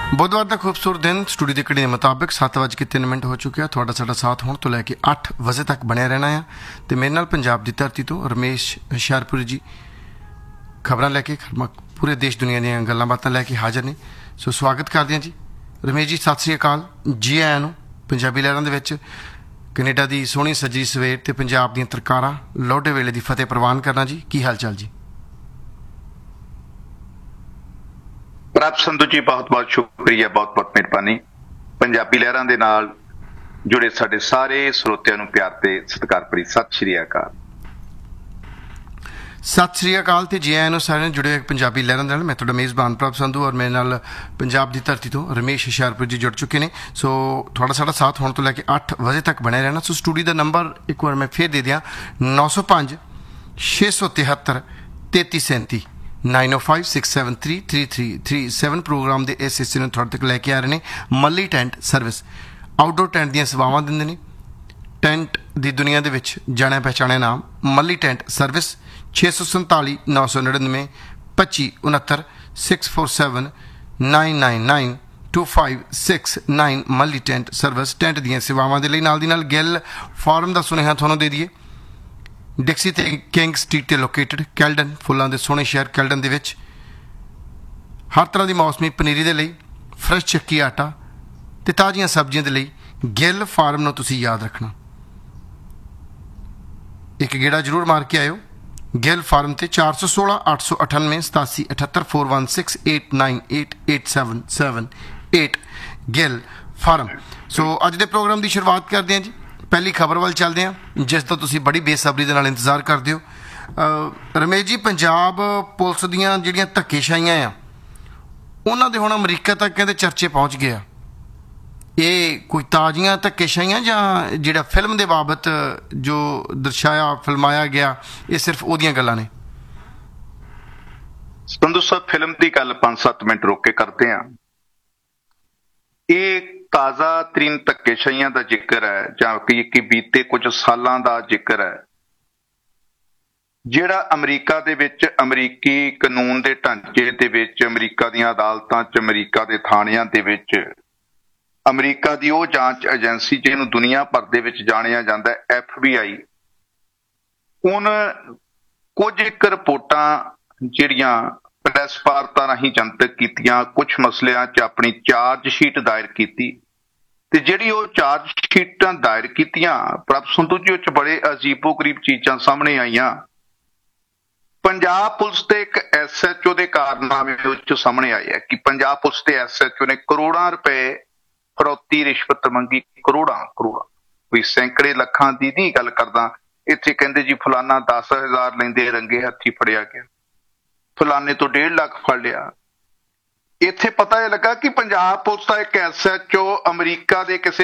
बुधवार का खूबसूरत दिन स्टूडियो की घड़ी के मुताबिक 7:03 हो चुके हैं। थोड़ा साडा साथ होने तो लैके 8 बजे तक बने रहना है। तो मेरे नाल पंजाब की धरती तो रमेश हुशियारपुरी जी खबर लैके पूरे देश दुनिया दी गल्लां बातां लैके हाजिर ने। सो स्वागत करते हैं जी रमेश जी। सत श्री अकाल जी आयां नूं पंजाबी लहरां दे विच कनेडा की सोहनी सजी सवेर ते पंजाब दी तरकारां लोडे वेले की फतेह प्रवान करना जी। की हाल चाल जी? प्रभ संधू जी बहुत बहुत शुक्रिया, बहुत बहुत मेहरबानी। पंजाबी लहरां दे नाल जुड़े साडे सारे ਸਰੋਤਿਆਂ ਨੂੰ प्यार ते सत्कार भरी सत श्री अकाल। सत श्री अकाल ते जी आयां नूं सारे जुड़े पंजाबी लहरां दे नाल। मैं तुहाडा मेज़बान प्रभ संधू और मेरे नाल पंजाब की धरती तो रमेश हुशियारपुर जी जुड़ चुके हैं। सो थोड़ा साडा साथ होने तो लैके 8 बजे तक बने रहना। सो स्टूडियो का नंबर एक बार मैं फिर दे दियाँ 905 673 3337 9056733337 प्रोग्राम के इस हिस्से में थोड़े तक लैके आ रहे हैं। मल्ली टेंट सर्विस आउटडोर टेंट दी सेवावां दिंदे ने। टेंट की दुनिया के जाने पहचाने नाम मल्ली टेंट सर्विस 647 999 25 69 647 999 2569 मल्ली टेंट सर्विस टेंट दी सेवावां दे लई नाल दी नाल गिल फार्म का सुनेहा तुहानूं दे दईए। डिक्सी ते किंग स्ट्रीट ते लोकेटेड कैल्डन फुल्लां दे सोहणे शहर कैल्डन दे विच हर तरह की मौसमी पनीरी दे लई फ्रैश चक्की आटा ते ताज़ियां सब्जियां दे लई गिल फार्म नूं तुसीं याद रखना। एक गेड़ा जरूर मार के आयो गिल फार्म ते 416 898 87 78 416 898 8778 गिल फार्म। सो अज दे प्रोग्राम की शुरुआत करते हैं जी। पहली खबर वाल चलते हैं जिस का तुसीं बड़ी बेसब्री दे नाल इंतजार करते हो। रमेश जी, पंजाब पुलिस दीयां जिहड़ियां धक्केशाइयां आ उन्हां दे हुण अमरीका तक कहते चर्चे पहुँच गए। ये कोई ताज़ियां धक्केशाइयां जां जिहड़ा फिल्म दे बाबत जो दर्शाया फिल्माया गया ये सिर्फ ओहदियां गल्लां ने? संधू साहब, फिल्म की गल 5-7 मिनट रोक के करते हैं। ये ताज़ा तरीन धक्केशाइयां का जिक्र है जां कि बीते कुछ सालों का जिक्र है ਜਿਹੜਾ ਅਮਰੀਕਾ ਦੇ ਵਿੱਚ ਅਮਰੀਕੀ ਕਾਨੂੰਨ ਦੇ ਢਾਂਚੇ ਦੇ ਵਿੱਚ ਅਮਰੀਕਾ ਦੀਆਂ ਅਦਾਲਤਾਂ 'ਚ ਅਮਰੀਕਾ ਦੇ ਥਾਣਿਆਂ ਦੇ ਵਿੱਚ ਅਮਰੀਕਾ ਦੀ ਉਹ ਜਾਂਚ ਏਜੰਸੀ ਜਿਹਨੂੰ ਦੁਨੀਆ ਭਰ ਦੇ ਵਿੱਚ ਜਾਣਿਆ ਜਾਂਦਾ FBI ਕੁਝ ਇੱਕ ਰਿਪੋਰਟਾਂ ਜਿਹੜੀਆਂ ਪ੍ਰੈਸ ਵਾਰਤਾ ਰਾਹੀਂ ਜਨਤਕ ਕੀਤੀਆਂ, ਕੁਝ ਮਸਲਿਆਂ 'ਚ ਆਪਣੀ ਚਾਰਜ ਸ਼ੀਟ ਦਾਇਰ ਕੀਤੀ ਤੇ ਜਿਹੜੀ ਉਹ ਚਾਰਜ ਸ਼ੀਟਾਂ ਦਾਇਰ ਕੀਤੀਆਂ ਪ੍ਰਭ ਸੰਧੂ ਜੀ, ਉਹ 'ਚ ਬੜੇ ਅਜੀਬੋ ਗਰੀਬ ਚੀਜ਼ਾਂ ਸਾਹਮਣੇ ਆਈਆਂ। ਪੰਜਾਬ ਪੁਲਿਸ ਦੇ ਇੱਕ SHO ਦੇ ਕਾਰਨਾਮੇ ਵਿੱਚ ਸਾਹਮਣੇ ਆਏ ਹੈ ਕਿ ਪੰਜਾਬ ਪੁਲਿਸ ਦੇ SHO ਨੇ ਕਰੋੜਾਂ ਰੁਪਏ ਫਰੌਤੀ ਰਿਸ਼ਵਤ ਮੰਗੀ। ਕਰੋੜਾਂ ਕੋਈ ਸੈਂਕੜੇ ਲੱਖਾਂ ਦੀ ਨਹੀਂ ਗੱਲ ਕਰਦਾ। ਇੱਥੇ ਕਹਿੰਦੇ ਜੀ ਫਲਾਨਾ 10,000 ਲੈਂਦੇ ਰੰਗੇ ਹੱਥੀ ਫੜਿਆ ਗਿਆ, ਫਲਾਨੇ ਤੋਂ 1.5 ਲੱਖ ਫੜ ਲਿਆ। ਇੱਥੇ ਪਤਾ ਇਹ ਲੱਗਾ ਕਿ ਪੰਜਾਬ ਪੁਲਿਸ ਦਾ ਇੱਕ SHO ਅਮਰੀਕਾ ਦੇ ਕਿਸੇ